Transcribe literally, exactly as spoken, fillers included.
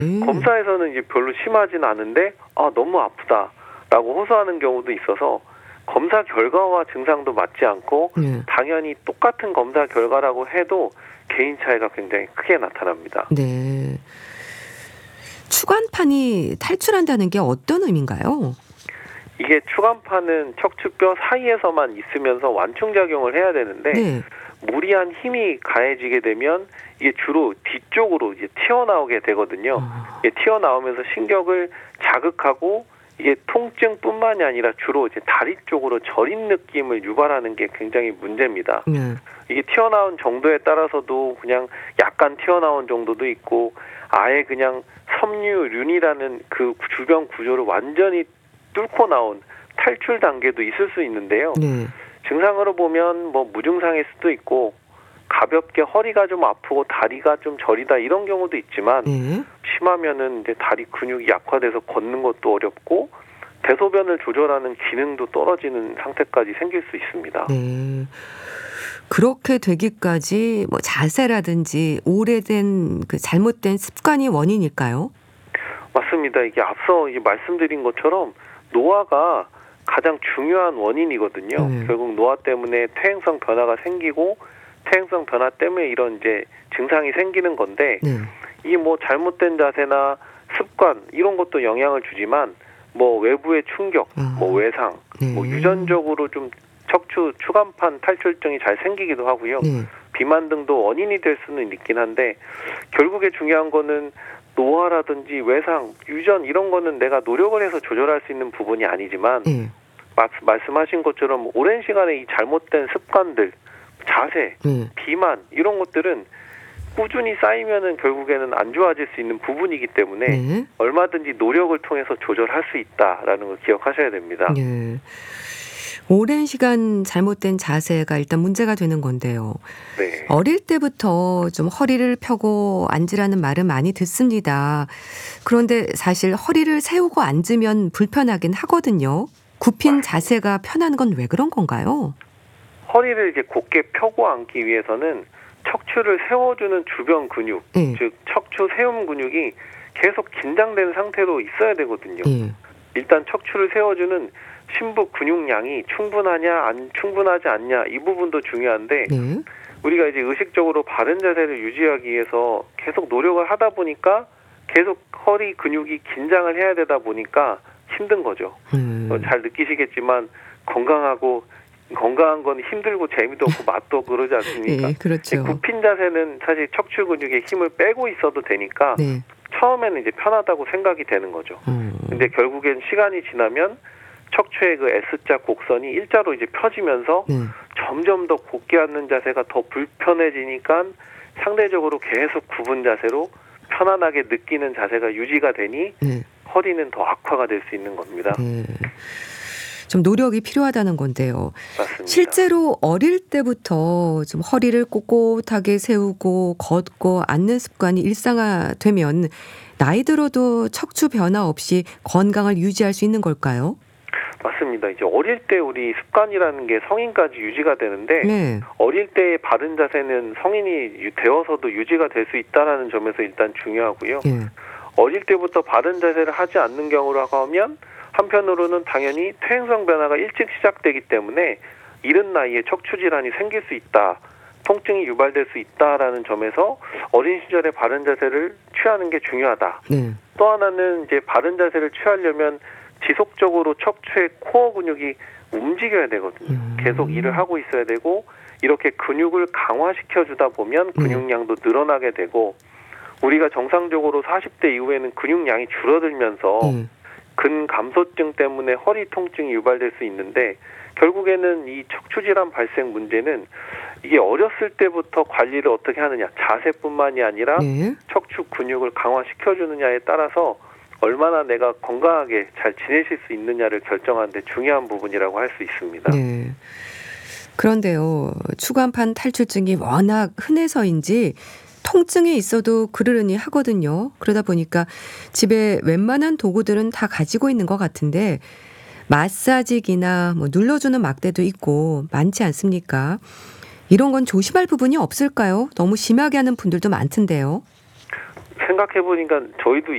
음. 검사에서는 이제 별로 심하진 않은데 아 너무 아프다라고 호소하는 경우도 있어서 검사 결과와 증상도 맞지 않고 네. 당연히 똑같은 검사 결과라고 해도 개인 차이가 굉장히 크게 나타납니다. 네. 추간판이 탈출한다는 게 어떤 의미인가요? 이게 추간판은 척추뼈 사이에서만 있으면서 완충작용을 해야 되는데 네. 무리한 힘이 가해지게 되면 이게 주로 뒤쪽으로 이제 튀어나오게 되거든요. 어. 이게 튀어나오면서 신경을 자극하고 이게 통증뿐만이 아니라 주로 이제 다리 쪽으로 저린 느낌을 유발하는 게 굉장히 문제입니다. 네. 이게 튀어나온 정도에 따라서도 그냥 약간 튀어나온 정도도 있고 아예 그냥 섬유륜이라는 그 주변 구조를 완전히 뚫고 나온 탈출 단계도 있을 수 있는데요. 네. 증상으로 보면 뭐 무증상일 수도 있고 가볍게 허리가 좀 아프고 다리가 좀 저리다 이런 경우도 있지만 네. 심하면은 이제 다리 근육이 약화돼서 걷는 것도 어렵고 대소변을 조절하는 기능도 떨어지는 상태까지 생길 수 있습니다. 네. 그렇게 되기까지 뭐 자세라든지 오래된 그 잘못된 습관이 원인일까요? 맞습니다. 이게 앞서 이제 말씀드린 것처럼 노화가 가장 중요한 원인이거든요. 네. 결국 노화 때문에 퇴행성 변화가 생기고 퇴행성 변화 때문에 이런 이제 증상이 생기는 건데 네. 이 뭐 잘못된 자세나 습관 이런 것도 영향을 주지만 뭐 외부의 충격, 아. 뭐 외상, 네. 뭐 유전적으로 좀 척추 추간판 탈출증이 잘 생기기도 하고요. 네. 비만 등도 원인이 될 수는 있긴 한데 결국에 중요한 거는 노화라든지 외상, 유전 이런 거는 내가 노력을 해서 조절할 수 있는 부분이 아니지만 네. 마, 말씀하신 것처럼 오랜 시간에 이 잘못된 습관들, 자세, 네. 비만 이런 것들은 꾸준히 쌓이면은 결국에는 안 좋아질 수 있는 부분이기 때문에 네. 얼마든지 노력을 통해서 조절할 수 있다라는 걸 기억하셔야 됩니다. 네. 오랜 시간 잘못된 자세가 일단 문제가 되는 건데요. 네. 어릴 때부터 좀 허리를 펴고 앉으라는 말은 많이 듣습니다. 그런데 사실 허리를 세우고 앉으면 불편하긴 하거든요. 굽힌 자세가 편한 건 왜 그런 건가요? 허리를 이제 곧게 펴고 앉기 위해서는 척추를 세워주는 주변 근육, 네. 즉 척추 세움 근육이 계속 긴장된 상태로 있어야 되거든요. 네. 일단 척추를 세워주는 심부 근육량이 충분하냐 안 충분하지 않냐 이 부분도 중요한데 네. 우리가 이제 의식적으로 바른 자세를 유지하기 위해서 계속 노력을 하다 보니까 계속 허리 근육이 긴장을 해야 되다 보니까 힘든 거죠. 음. 어, 잘 느끼시겠지만 건강하고 건강한 건 힘들고 재미도 없고 맛도 없고 그러지 않습니까? 네, 그렇죠. 굽힌 자세는 사실 척추 근육에 힘을 빼고 있어도 되니까 네. 처음에는 이제 편하다고 생각이 되는 거죠. 음. 근데 결국엔 시간이 지나면 척추의 그 S자 곡선이 일자로 이제 펴지면서 네. 점점 더 곧게 앉는 자세가 더 불편해지니까 상대적으로 계속 굽은 자세로 편안하게 느끼는 자세가 유지가 되니 네. 허리는 더 악화가 될 수 있는 겁니다. 네. 좀 노력이 필요하다는 건데요. 맞습니다. 실제로 어릴 때부터 좀 허리를 꼿꼿하게 세우고 걷고 앉는 습관이 일상화되면 나이 들어도 척추 변화 없이 건강을 유지할 수 있는 걸까요? 맞습니다. 이제 어릴 때 우리 습관이라는 게 성인까지 유지가 되는데 네. 어릴 때의 바른 자세는 성인이 유- 되어서도 유지가 될 수 있다는 점에서 일단 중요하고요. 네. 어릴 때부터 바른 자세를 하지 않는 경우라고 하면 한편으로는 당연히 퇴행성 변화가 일찍 시작되기 때문에 이른 나이에 척추 질환이 생길 수 있다. 통증이 유발될 수 있다라는 점에서 어린 시절에 바른 자세를 취하는 게 중요하다. 네. 또 하나는 이제 바른 자세를 취하려면 지속적으로 척추의 코어 근육이 움직여야 되거든요. 음. 계속 일을 하고 있어야 되고 이렇게 근육을 강화시켜 주다 보면 근육량도 늘어나게 되고 우리가 정상적으로 사십 대 이후에는 근육량이 줄어들면서 네. 근감소증 때문에 허리 통증이 유발될 수 있는데 결국에는 이 척추 질환 발생 문제는 이게 어렸을 때부터 관리를 어떻게 하느냐 자세뿐만이 아니라 네. 척추 근육을 강화시켜 주느냐에 따라서 얼마나 내가 건강하게 잘 지내실 수 있느냐를 결정하는 데 중요한 부분이라고 할 수 있습니다. 네. 그런데요. 추간판 탈출증이 워낙 흔해서인지 통증이 있어도 그러려니 하거든요. 그러다 보니까 집에 웬만한 도구들은 다 가지고 있는 것 같은데 마사지기나 뭐 눌러주는 막대도 있고 많지 않습니까? 이런 건 조심할 부분이 없을까요? 너무 심하게 하는 분들도 많던데요. 생각해 보니까 저희도